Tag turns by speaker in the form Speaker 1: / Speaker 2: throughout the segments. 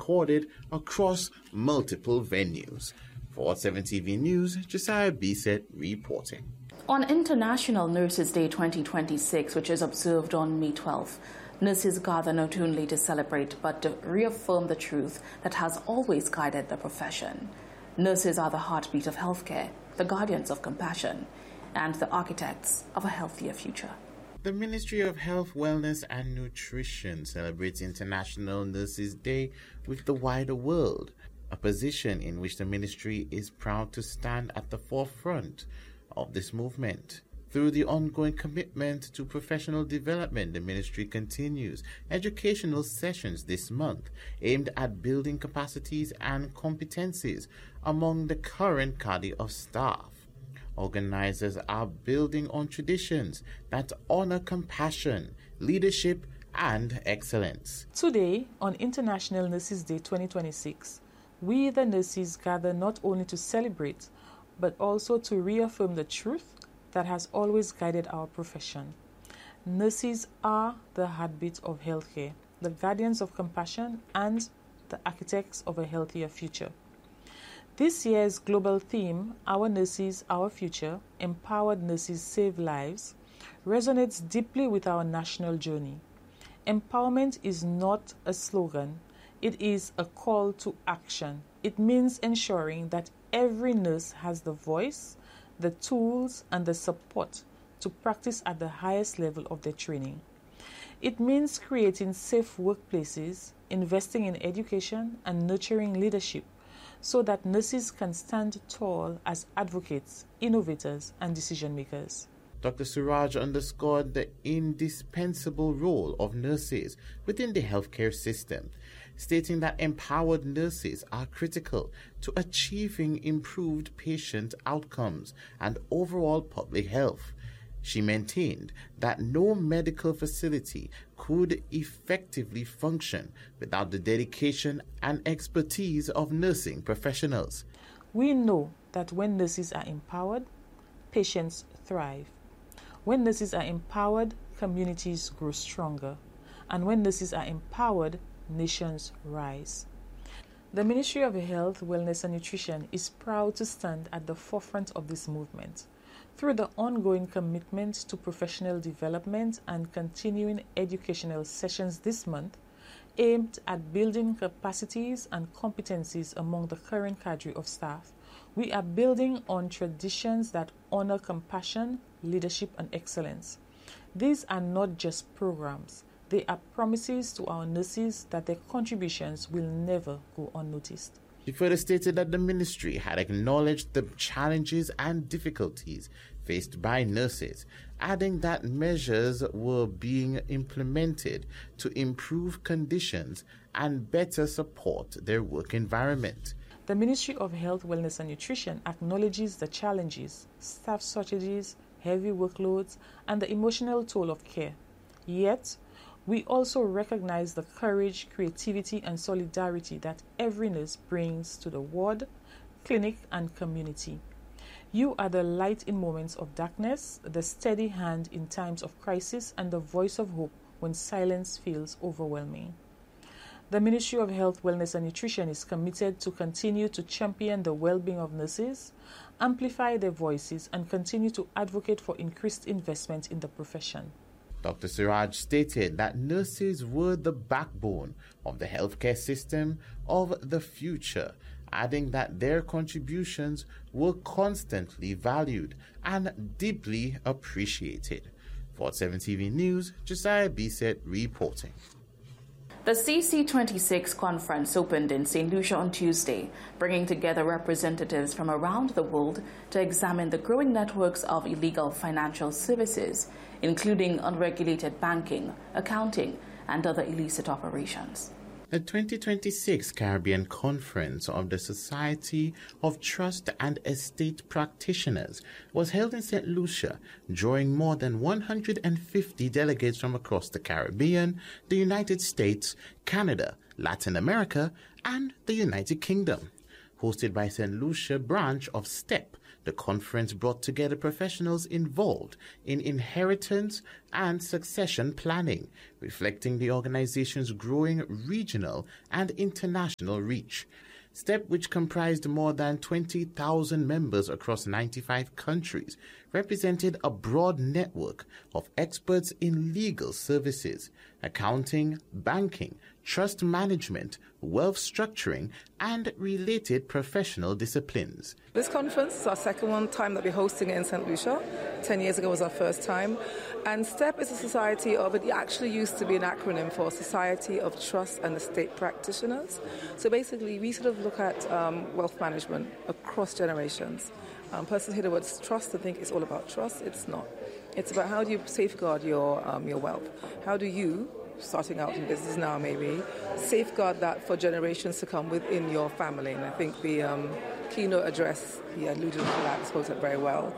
Speaker 1: recorded across multiple venues. For 7 TV News, Josiah Bisset reporting.
Speaker 2: On International Nurses Day 2026, which is observed on May 12th, nurses gather not only to celebrate but to reaffirm the truth that has always guided the profession. Nurses are the heartbeat of healthcare, the guardians of compassion, and the architects of a healthier future.
Speaker 1: The Ministry of Health, Wellness and Nutrition celebrates International Nurses Day with the wider world, a position in which the ministry is proud to stand at the forefront of this movement. Through the ongoing commitment to professional development, the ministry continues educational sessions this month aimed at building capacities and competencies among the current cadre of staff. Organizers are building on traditions that honor compassion, leadership, and excellence.
Speaker 3: Today, on International Nurses Day 2026, we the nurses gather not only to celebrate, but also to reaffirm the truth that has always guided our profession. Nurses are the heartbeat of healthcare, the guardians of compassion, and the architects of a healthier future. This year's global theme, Our Nurses, Our Future, Empowered Nurses Save Lives, resonates deeply with our national journey. Empowerment is not a slogan, it is a call to action. It means ensuring that every nurse has the voice, the tools, and the support to practice at the highest level of their training. It means creating safe workplaces, investing in education, and nurturing leadership so that nurses can stand tall as advocates, innovators, and decision makers.
Speaker 1: Dr. Suraj underscored the indispensable role of nurses within the healthcare system, stating that empowered nurses are critical to achieving improved patient outcomes and overall public health. She maintained that no medical facility could effectively function without the dedication and expertise of nursing professionals.
Speaker 3: We know that when nurses are empowered, patients thrive. When nurses are empowered, communities grow stronger. And when nurses are empowered, nations rise. The Ministry of Health, Wellness and Nutrition is proud to stand at the forefront of this movement. Through the ongoing commitment to professional development and continuing educational sessions this month, aimed at building capacities and competencies among the current cadre of staff, we are building on traditions that honor compassion, leadership, and excellence. These are not just programs. They are promises to our nurses that their contributions will never go unnoticed.
Speaker 1: She further stated that the ministry had acknowledged the challenges and difficulties faced by nurses, adding that measures were being implemented to improve conditions and better support their work environment.
Speaker 3: The Ministry of Health, Wellness and Nutrition acknowledges the challenges, staff shortages, heavy workloads, and the emotional toll of care. Yet, we also recognize the courage, creativity, and solidarity that every nurse brings to the ward, clinic, and community. You are the light in moments of darkness, the steady hand in times of crisis, and the voice of hope when silence feels overwhelming. The Ministry of Health, Wellness and Nutrition is committed to continue to champion the well-being of nurses, amplify their voices, and continue to advocate for increased investment in the profession.
Speaker 1: Dr. Siraj stated that nurses were the backbone of the healthcare system of the future, adding that their contributions were constantly valued and deeply appreciated. For 7 TV News, Josiah Bisset reporting.
Speaker 2: The CC26 conference opened in St. Lucia on Tuesday, bringing together representatives from around the world to examine the growing networks of illegal financial services, including unregulated banking, accounting, and other illicit operations.
Speaker 1: The 2026 Caribbean Conference of the Society of Trust and Estate Practitioners was held in St. Lucia, drawing more than 150 delegates from across the Caribbean, the United States, Canada, Latin America, and the United Kingdom. hosted by St. Lucia branch of STEP. The conference brought together professionals involved in inheritance and succession planning, reflecting the organization's growing regional and international reach. STEP, which comprised more than 20,000 members across 95 countries, represented a broad network of experts in legal services, accounting, banking, trust management, wealth structuring, and related professional disciplines.
Speaker 4: This conference is our second time that we're hosting it in St. Lucia. 10 years ago was our first time. And STEP is a society of, it actually used to be an acronym for Society of Trust and Estate Practitioners. So basically, we sort of look at wealth management across generations. Persons hear the word trust and think it's all about trust. It's not. It's about how do you safeguard your wealth. How do you, starting out in business now maybe, safeguard that for generations to come within your family. And I think the keynote address, he alluded to that, spoke it very well.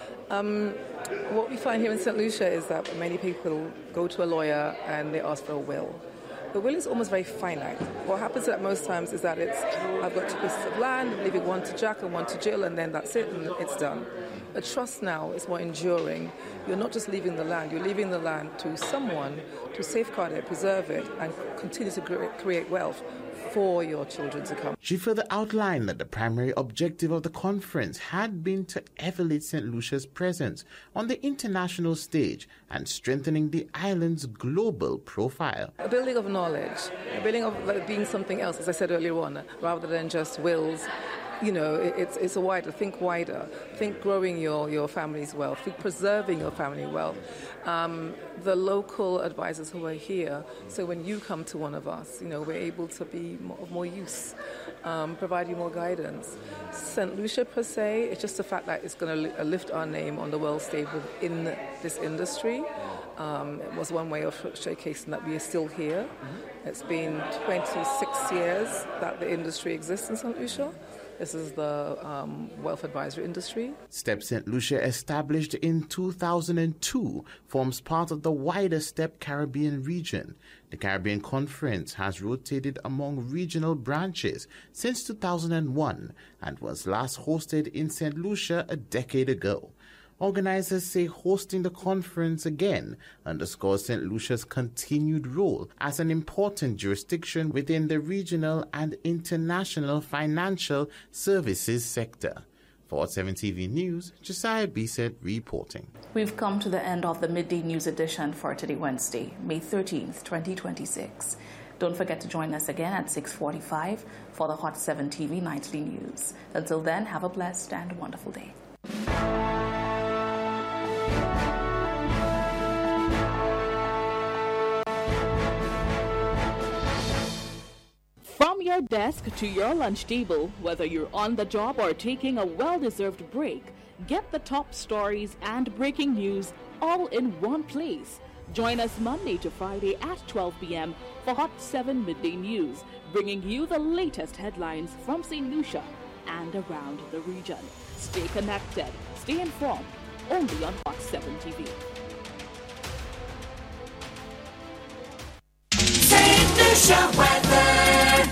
Speaker 4: What we find here in St. Lucia is that many people go to a lawyer and they ask for a will. The will is almost very finite. What happens at most times is that I've got 2 pieces of land, I'm leaving one to Jack and one to Jill, and then that's it, and it's done. A trust now is more enduring. You're not just leaving the land, you're leaving the land to someone to safeguard it, preserve it, and continue to create wealth for your children to come.
Speaker 1: She further outlined that the primary objective of the conference had been to elevate St. Lucia's presence on the international stage and strengthening the island's global profile.
Speaker 4: A building of knowledge, a building of being something else, as I said earlier on, rather than just wills. You know, it's a wider, think growing your family's wealth, think preserving your family wealth. The local advisors who are here, so when you come to one of us, you know, we're able to be of more use, provide you more guidance. St. Lucia per se, it's just the fact that it's going to lift our name on the world stage within this industry. It was one way of showcasing that we are still here. It's been 26 years that the industry exists in St. Lucia. This is the wealth advisory industry. STEP
Speaker 1: St. Lucia, established in 2002, forms part of the wider STEP Caribbean region. The Caribbean Conference has rotated among regional branches since 2001 and was last hosted in St. Lucia a decade ago. Organizers say hosting the conference again underscores St. Lucia's continued role as an important jurisdiction within the regional and international financial services sector. For Hot 7 TV News, Josiah Bisset reporting.
Speaker 2: We've come to the end of the Midday News edition for today, Wednesday, May 13th, 2026. Don't forget to join us again at 6:45 for the Hot 7 TV Nightly News. Until then, have a blessed and wonderful day.
Speaker 5: From your desk to your lunch table, whether you're on the job or taking a well-deserved break, get the top stories and breaking news all in one place. Join us Monday to Friday at 12 p.m. for Hot 7 Midday News, bringing you the latest headlines from St. Lucia and around the region. Stay connected, stay informed, only on Hot 7 TV.
Speaker 6: St. Lucia weather.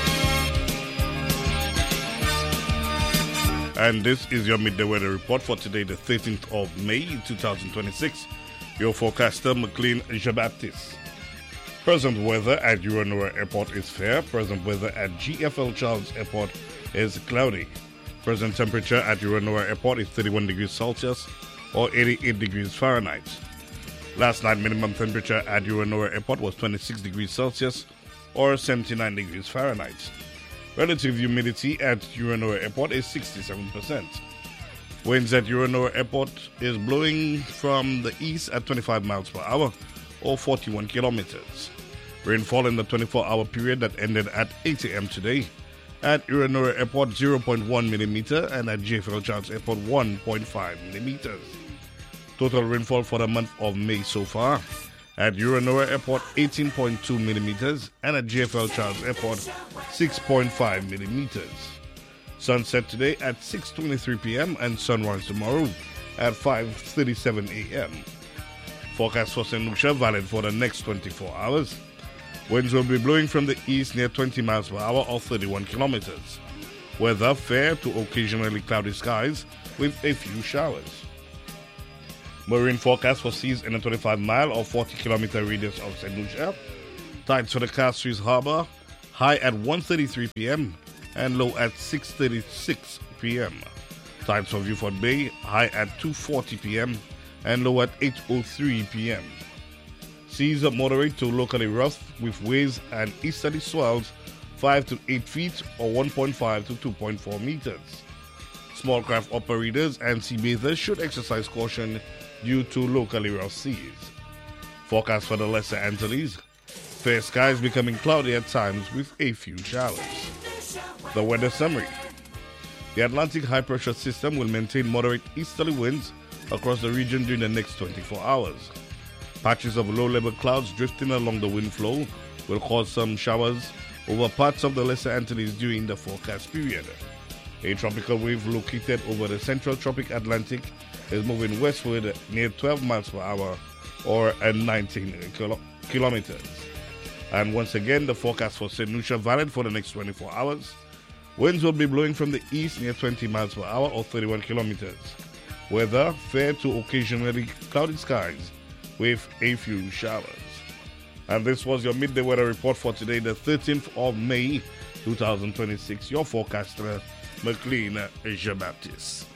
Speaker 7: And this is your midday weather report for today, the 13th of May 2026. Your forecaster, McLean Jean-Baptiste. Present weather at Uranoa Airport is fair. Present weather at GFL Charles Airport is cloudy. Present temperature at Uranoa Airport is 31 degrees Celsius or 88 degrees Fahrenheit. Last night, minimum temperature at Uranoa Airport was 26 degrees Celsius or 79 degrees Fahrenheit. Relative humidity at Uranoa Airport is 67%. Winds at Uranoa Airport is blowing from the east at 25 miles per hour or 41 kilometers. Rainfall in the 24-hour period that ended at 8 a.m. today. At Uranoa Airport, 0.1 millimeter, and at JFL Charles Airport, 1.5 millimeters. Total rainfall for the month of May so far. At Uranoa Airport, 18.2 millimeters, and at JFL Charles Airport, 6.5 millimeters. Sunset today at 6:23 p.m. and sunrise tomorrow at 5:37 a.m. Forecast for St. Lucia valid for the next 24 hours. Winds will be blowing from the east near 20 miles per hour or 31 kilometers. Weather fair to occasionally cloudy skies with a few showers. Marine forecast for seas in a 25-mile or 40-kilometer radius of St. Lucia. Tides for the Castries Harbour, high at 1:33 p.m. and low at 6:36 p.m. Tides for Viewford Bay, high at 2:40 p.m. and low at 8:03 p.m. Seas are moderate to locally rough with waves and easterly swells 5 to 8 feet or 1.5 to 2.4 meters. Small craft operators and sea bathers should exercise caution due to locally rough seas. Forecast for the Lesser Antilles. Fair skies becoming cloudy at times with a few showers. The weather summary. The Atlantic high pressure system will maintain moderate easterly winds across the region during the next 24 hours. Patches of low-level clouds drifting along the wind flow will cause some showers over parts of the Lesser Antilles during the forecast period. A tropical wave located over the central tropic Atlantic is moving westward near 12 miles per hour or at 19 kilometers. And once again, the forecast for St. Lucia valid for the next 24 hours. Winds will be blowing from the east near 20 miles per hour or 31 kilometers. Weather fair to occasionally cloudy skies with a few showers. And this was your midday weather report for today, the 13th of May, 2026. Your forecaster, McLean Jean-Baptiste.